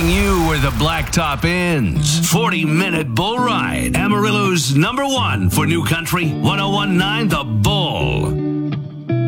taking you where the blacktop ends. 40-minute bull ride. Amarillo's #1 for new country, 1019 The Bull.